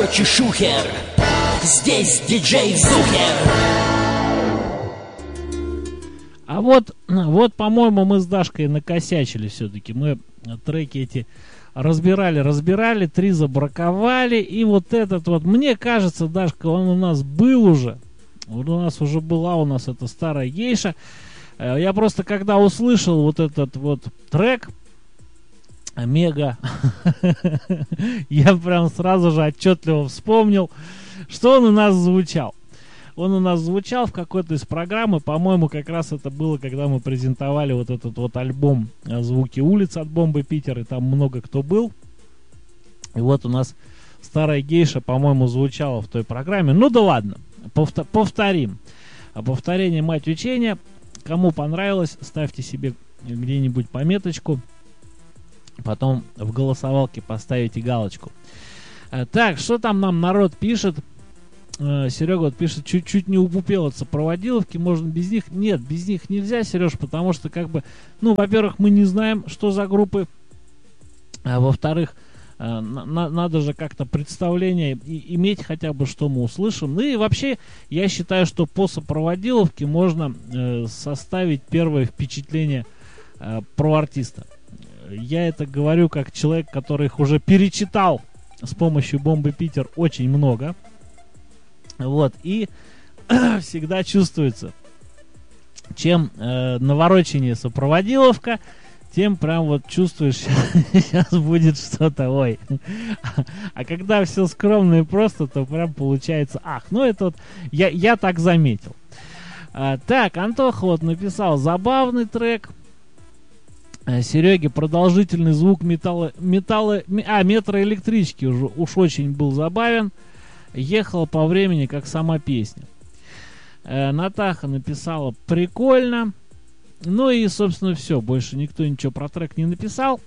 короче, шухер. Здесь диджей Зухер. А вот, по-моему, мы с Дашкой накосячили все-таки. Мы треки эти разбирали, 3 забраковали. И вот этот вот, мне кажется, Дашка, он у нас был уже. Вот у нас уже была эта старая гейша. Я просто когда услышал вот этот вот трек Мега, я прям сразу же отчетливо вспомнил, что он у нас звучал. Он у нас звучал в какой-то из программы, по-моему, как раз это было, когда мы презентовали вот этот вот альбом «Звуки улиц» от Бомбы Питер, и там много кто был. И вот у нас старая гейша, по-моему, звучала в той программе. Ну да ладно, повторим. А повторение мать учения. Кому понравилось, ставьте себе где-нибудь пометочку. Потом в голосовалке поставите галочку. Так, что там нам народ пишет? Серега вот пишет, чуть-чуть не упупел от сопроводиловки, можно без них? Нет, без них нельзя, Сереж, потому что во-первых, мы не знаем, что за группы, а во-вторых, надо же как-то представление иметь хотя бы, что мы услышим. Ну и вообще, я считаю, что по сопроводиловке можно составить первое впечатление про артиста. Я это говорю как человек, который их уже перечитал с помощью Бомбы Питер очень много. Вот, и всегда чувствуется, чем навороченнее сопроводиловка, тем прям вот чувствуешь, сейчас будет что-то, ой. А когда все скромно и просто, то прям получается, это вот, я так заметил. Так, Антоха вот написал забавный трек. Сереге продолжительный звук метроэлектрички уж очень был забавен. Ехал по времени, как сама песня. Натаха написала прикольно. Ну и, собственно, все. Больше никто ничего про трек не написал.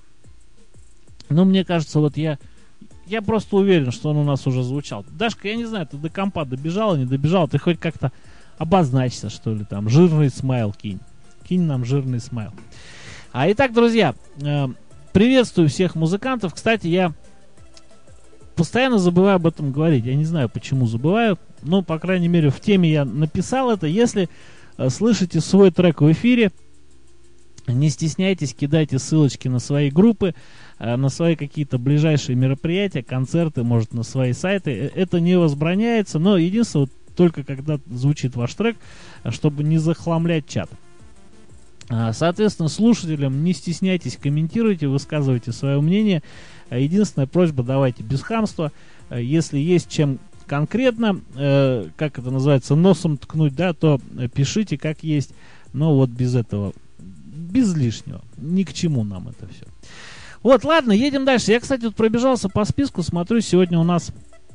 Но мне кажется, вот я просто уверен, что он у нас уже звучал. Дашка, я не знаю, ты до компа добежала, не добежала? Ты хоть как-то обозначься, что ли, там. Жирный смайл кинь. Кинь нам жирный смайл. Итак, друзья, приветствую всех музыкантов. Кстати, я постоянно забываю об этом говорить. Я не знаю, почему забываю. Но, по крайней мере, в теме я написал это. Если слышите свой трек в эфире, не стесняйтесь, кидайте ссылочки на свои группы, на свои какие-то ближайшие мероприятия, концерты, может, на свои сайты. Это не возбраняется, но единственное, только когда звучит ваш трек, чтобы не захламлять чат. Соответственно, слушателям не стесняйтесь, комментируйте, высказывайте свое мнение. Единственная просьба, давайте без хамства. Если есть чем конкретно, как это называется, носом ткнуть, да, то пишите как есть. Но вот без этого, без лишнего. Ни к чему нам это все. Вот, ладно, едем дальше. Я, кстати, тут пробежался по списку, смотрю, сегодня у нас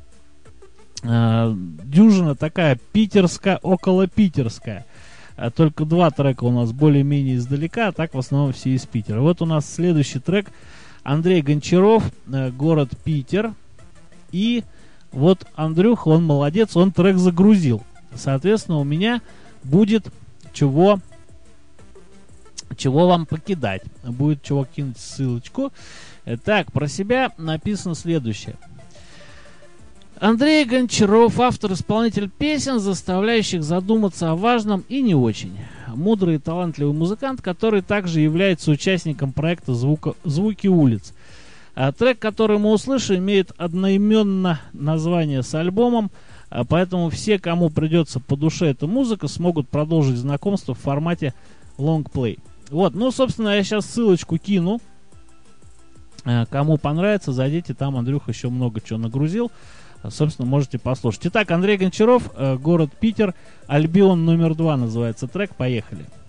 дюжина такая питерская, около питерская. Только 2 трека у нас более-менее издалека, а так в основном все из Питера. Вот у нас следующий трек. Андрей Гончаров, город Питер. И вот Андрюха, он молодец, он трек загрузил. Соответственно, у меня будет чего вам покидать. Будет чего кинуть ссылочку. Так, про себя написано следующее. Андрей Гончаров, автор-исполнитель песен, заставляющих задуматься о важном и не очень. Мудрый и талантливый музыкант, который также является участником проекта «Звуки улиц». Трек, который мы услышим, имеет одноименное название с альбомом, поэтому все, кому придется по душе эта музыка, смогут продолжить знакомство в формате лонгплей. Вот, собственно, я сейчас ссылочку кину. Кому понравится, зайдите, там Андрюха еще много чего нагрузил. Собственно, можете послушать. Итак, Андрей Гончаров, город Питер, Альбион номер 2 называется трек. Поехали.